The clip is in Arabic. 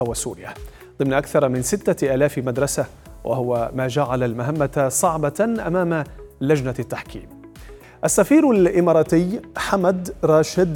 وسوريا ضمن أكثر من 6000 مدرسة، وهو ما جعل المهمة صعبة أمام لجنة التحكيم. السفير الإماراتي حمد راشد